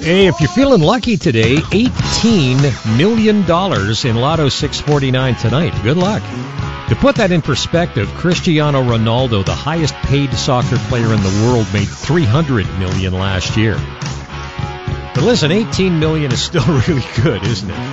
Hey, if you're feeling lucky today, $18 million in Lotto 649 tonight. Good luck. To put that in perspective, Cristiano Ronaldo, the highest paid soccer player in the world, made $300 million last year. But listen, $18 million is still really good, isn't it?